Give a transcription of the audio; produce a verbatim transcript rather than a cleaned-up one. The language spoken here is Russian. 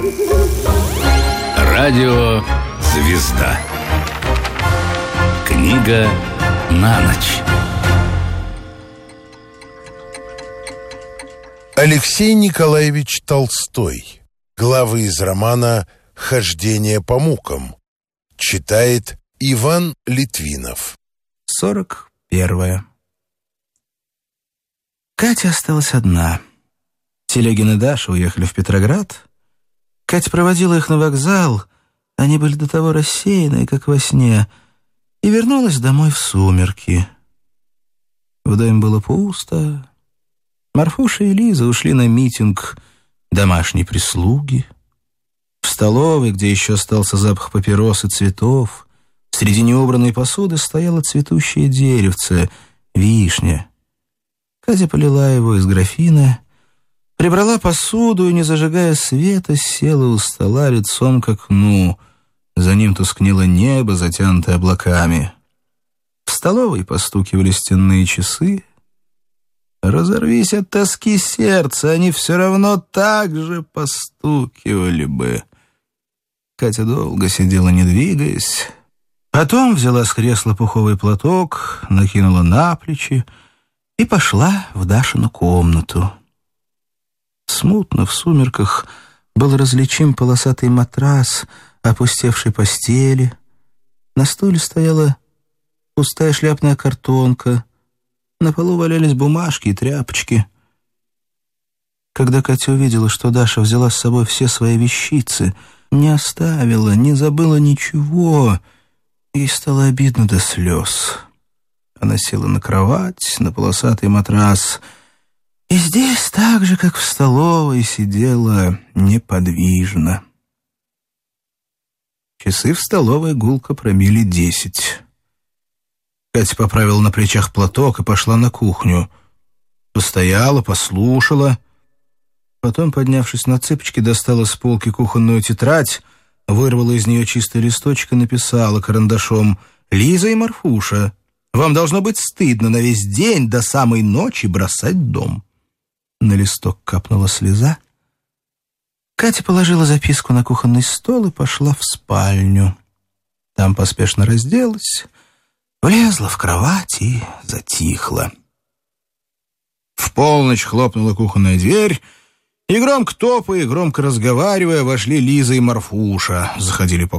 Радио «Звезда». Книга на ночь. Алексей Николаевич Толстой. Главы из романа «Хождение по мукам». Читает Иван Литвинов. Сорок первое. Катя осталась одна. Телегин и Даша уехали в Петроград. Катя проводила их на вокзал. Они были до того рассеяны, как во сне, и вернулась домой в сумерки. В доме было пусто. Марфуша и Лиза ушли на митинг домашней прислуги. В столовой, где еще остался запах папирос и цветов, среди неубранной посуды стояло цветущее деревце, вишня. Катя полила его из графина, прибрала посуду и, не зажигая света, села у стола лицом к окну. За ним тускнело небо, затянутое облаками. В столовой постукивали стенные часы. Разорвись от тоски сердце, они все равно так же постукивали бы. Катя долго сидела, не двигаясь. Потом взяла с кресла пуховый платок, накинула на плечи и пошла в Дашину комнату. Смутно в сумерках был различим полосатый матрас, опустевшей постели. На стуле стояла пустая шляпная картонка. На полу валялись бумажки и тряпочки. Когда Катя увидела, что Даша взяла с собой все свои вещицы, не оставила, не забыла ничего, ей стало обидно до слез. Она села на кровать, на полосатый матрас, и здесь, так же, как в столовой, сидела неподвижно. Часы в столовой гулко пробили десять. Катя поправила на плечах платок и пошла на кухню. Постояла, послушала. Потом, поднявшись на цыпочки, достала с полки кухонную тетрадь, вырвала из нее чистый листочек и написала карандашом: «Лиза и Марфуша, вам должно быть стыдно на весь день до самой ночи бросать дом». На листок капнула слеза. Катя положила записку на кухонный стол и пошла в спальню. Там поспешно разделась, влезла в кровать и затихла. В полночь хлопнула кухонная дверь, и громко топая, громко разговаривая, вошли Лиза и Марфуша, заходили по